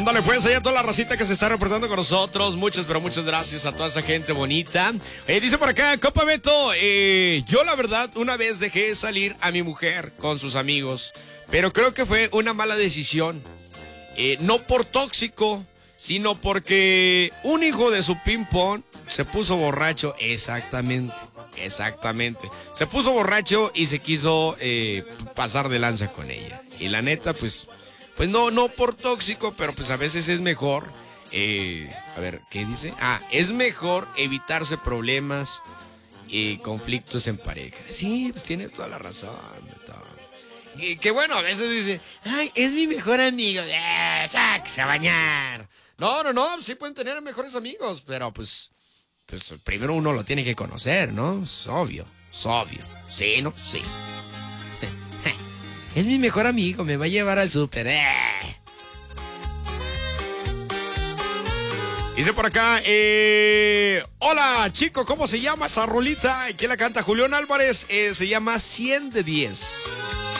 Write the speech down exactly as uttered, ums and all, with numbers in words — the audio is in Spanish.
Ándale pues, allá toda la racita que se está reportando con nosotros. Muchas, pero muchas gracias a toda esa gente bonita. Eh, dice por acá, Copa Beto, eh, yo la verdad una vez dejé salir a mi mujer con sus amigos, pero creo que fue una mala decisión. Eh, no por tóxico, sino porque un hijo de su ping-pong se puso borracho. Exactamente, exactamente. Se puso borracho y se quiso eh, pasar de lanza con ella. Y la neta, pues... Pues no, no por tóxico, pero pues a veces es mejor, eh, a ver, ¿qué dice? Ah, es mejor evitarse problemas y conflictos en pareja. Sí, pues tiene toda la razón. Y que bueno, a veces dice, ay, es mi mejor amigo, eh, sáquese a bañar. No, no, no, sí pueden tener mejores amigos, pero pues, pues primero uno lo tiene que conocer, ¿no? Es obvio, es obvio. Sí, ¿no? Sí. Es mi mejor amigo, me va a llevar al súper. Eh. Dice por acá, eh, hola chico, ¿cómo se llama esa rolita? ¿Quién la canta? Julián Álvarez, eh, se llama cien de diez.